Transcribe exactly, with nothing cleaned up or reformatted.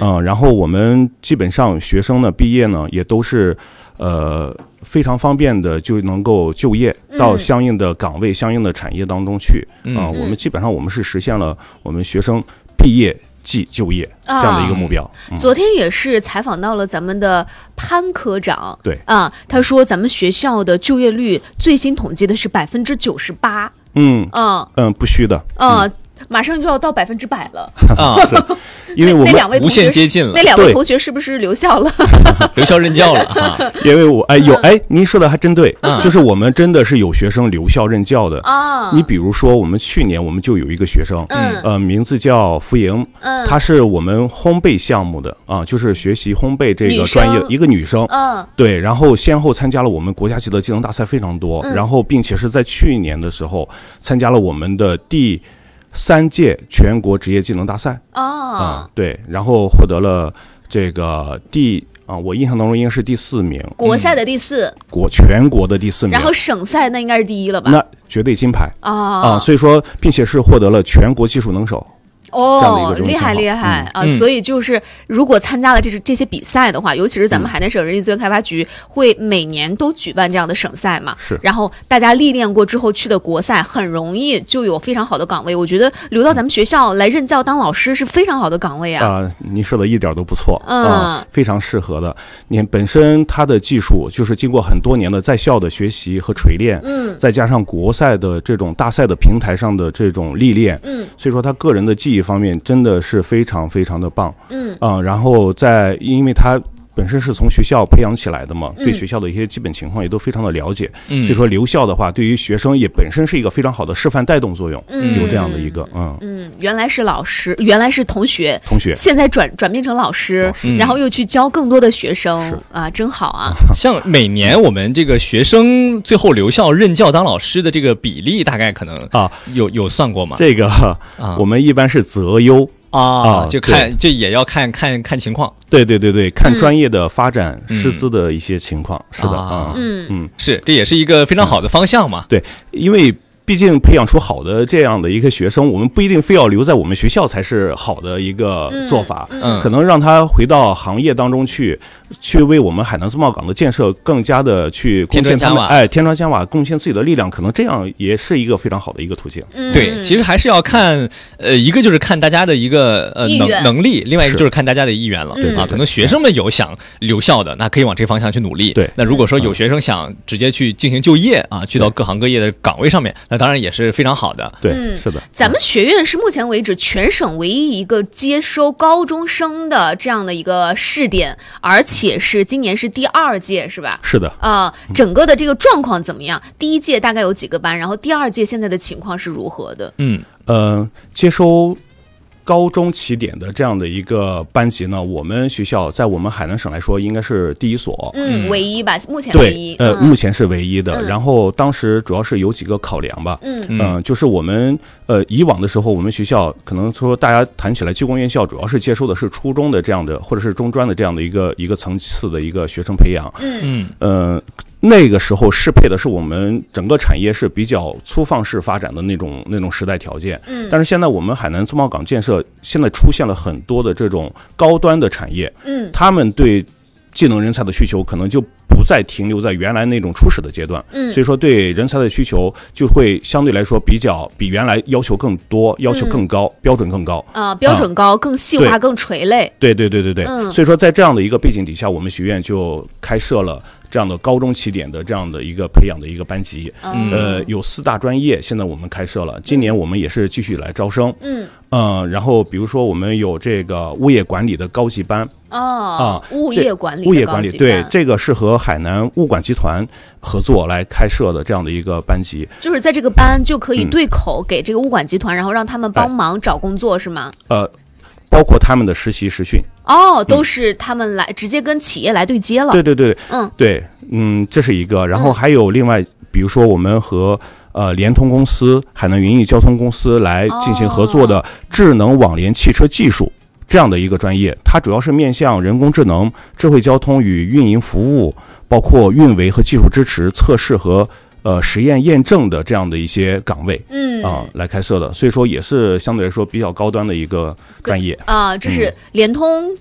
嗯、呃，然后我们基本上学生呢毕业呢也都是呃非常方便的就能够就业到相应的岗位、嗯、相应的产业当中去啊、嗯呃。我们基本上我们是实现了我们学生毕业即就业这样的一个目标、啊嗯、昨天也是采访到了咱们的潘科长， 对啊，他说咱们学校的就业率最新统计的是百分之九十八， 嗯嗯嗯，不虚的， 嗯。嗯马上就要到百分之百了啊！是，因为我们那两位无限接近了。 那两位同学是不是留校了？ 留校任教了啊！ 因为我哎有哎，您说的还真对，嗯、就是我们真的是有学生留校任教的啊。你比如说，我们去年我们就有一个学生，嗯，呃，名字叫付莹，嗯，她是我们烘焙项目的啊，就是学习烘焙这个专业一个女生，嗯，对，然后先后参加了我们国家级的技能大赛非常多，嗯、然后并且是在去年的时候参加了我们的第三届全国职业技能大赛啊、哦嗯，对，然后获得了这个第啊，我印象当中应该是第四名， 国赛的第四， 嗯、国全国的第四名， 然后省赛那应该是第一了吧？ 那绝对金牌啊、 哦、 啊，所以说，并且是获得了全国技术能手。 哦，厉害厉害、嗯、啊！所以就是如果参加了这这些比赛的话，尤其是咱们海南省人力资源开发局会每年都举办这样的省赛嘛， 是。 然后大家历练过之后去的国赛，很容易就有非常好的岗位。我觉得留到咱们学校来任教当老师是非常好的岗位啊！ 啊、呃，您说的一点都不错， 嗯、 呃，非常适合的。你本身他的技术就是经过很多年的在校的学习和锤炼，嗯，再加上国赛的这种大赛的平台上的这种历练，嗯，所以说他个人的技艺方面真的是非常非常的棒，嗯啊、呃，然后在因为他本身是从学校培养起来的嘛，嗯、对学校的一些基本情况也都非常的了解，嗯，所以说留校的话，对于学生也本身是一个非常好的示范带动作用，嗯，有这样的一个，嗯嗯，原来是老师，原来是同学， 同学， 现在转转变成老师，老师然后又去教更多的学生，啊，真好啊！ 像每年我们这个学生最后留校任教当老师的这个比例，大概可能啊有有算过吗？ 这个啊，我们一般是择优。 啊，就看这也要看看看情况， 对对对对，看专业的发展、嗯、师资的一些情况，是的啊， 嗯嗯，是，这也是一个非常好的方向嘛。 嗯、对，因为毕竟培养出好的这样的一个学生，我们不一定非要留在我们学校才是好的一个做法，嗯，可能让他回到行业当中去。去为我们海南自贸港的建设更加的去贡献他们，哎，添砖加瓦，贡献自己的力量，可能这样也是一个非常好的一个途径。 嗯、 对，其实还是要看，呃，一个就是看大家的一个呃能能力，另外一个就是看大家的意愿了，对啊。可能学生们有想留校的，那可以往这方向去努力。 对， 那如果说有学生想直接去进行就业啊，去到各行各业的岗位上面，那当然也是非常好的。 对， 嗯、 是的。 咱们学院是目前为止全省唯一一个接收高中生的这样的一个试点，而且是今年是第二届，是吧？ 是的。 啊、呃，整个的这个状况怎么样？第一届大概有几个班，然后第二届现在的情况是如何的？ 嗯呃，接收高中起点的这样的一个班级呢，我们学校在我们海南省来说应该是第一所， 嗯，唯一吧，目前唯一， 对，呃， 嗯、 目前是唯一的。 嗯、 然后当时主要是有几个考量吧， 嗯嗯、呃，就是我们呃以往的时候，我们学校可能说大家谈起来，技工院校主要是接收的是初中的这样的或者是中专的这样的一个一个层次的一个学生培养， 嗯嗯呃。那个时候适配的是我们整个产业是比较粗放式发展的那种那种时代条件，嗯，但是现在我们海南自贸港建设现在出现了很多的这种高端的产业，嗯，他们对技能人才的需求可能就不再停留在原来那种初始的阶段，嗯，所以说对人才的需求就会相对来说比较比原来要求更多，要求更高，嗯、标准更高啊，标准高，啊、更细化，更垂类， 对对对对对，嗯，所以说在这样的一个背景底下，我们学院就开设了这样的高中起点的这样的一个培养的一个班级，嗯、呃，有四大专业，现在我们开设了，今年我们也是继续来招生，嗯，呃，然后比如说我们有这个物业管理的高级班， 哦，啊，物业管理， 物业管理，对，这个是和海南物管集团合作来开设的这样的一个班级， 就是在这个班就可以对口给这个物管集团，嗯、然后让他们帮忙找工作，哎、是吗？ 呃。包括他们的实习实训哦，都是他们来、嗯、直接跟企业来对接了。 对对对， 嗯， 对，嗯，这是一个。然后还有另外，嗯、比如说我们和呃联通公司、海南云翼交通公司来进行合作的智能网联汽车技术、哦、这样的一个专业，它主要是面向人工智能、智慧交通与运营服务，包括运维和技术支持、测试和。呃，实验验证的这样的一些岗位，嗯啊、呃，来开设的，所以说也是相对来说比较高端的一个专业啊。这是联通